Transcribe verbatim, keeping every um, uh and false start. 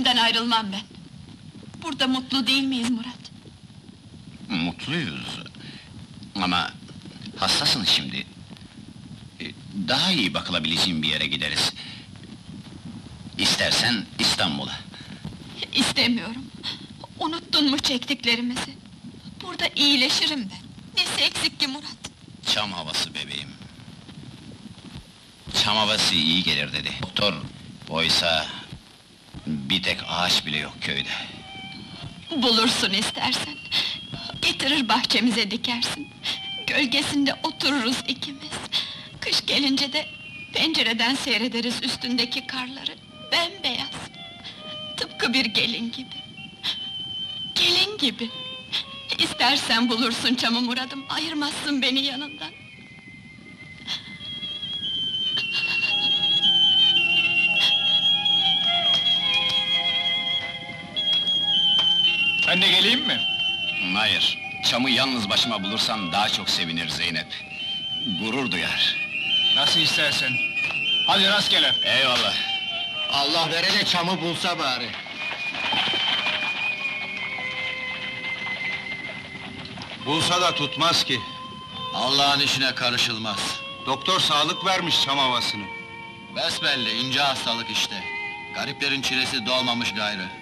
senden ayrılmam ben. Burada mutlu değil miyiz Murat? Mutluyuz. Ama hastasın şimdi. E, Daha iyi bakılabileceğin bir yere gideriz. İstersen İstanbul'a. İstemiyorum. Unuttun mu çektiklerimizi? Burada iyileşirim ben. Nesi eksik ki Murat? Çam havası bebeğim. Çam havası iyi gelir dedi. Doktor, oysa... bir tek ağaç bile yok köyde. Bulursun istersen. Getirir bahçemize dikersin. Gölgesinde otururuz ikimiz. Kış gelince de pencereden seyrederiz üstündeki karları. Bembeyaz. Tıpkı bir gelin gibi. Gelin gibi. İstersen bulursun çamı Murad'ım, ayırmazsın beni yanından. Ben de geleyim mi? Hayır, çamı yalnız başıma bulursam daha çok sevinir Zeynep. Gurur duyar. Nasıl istersen. Hadi rastgele. Eyvallah. Allah vere de çamı bulsa bari. Bulsa da tutmaz ki. Allah'ın işine karışılmaz. Doktor sağlık vermiş çam havasını. Besbelli, ince hastalık işte. Gariplerin çilesi dolmamış gayrı.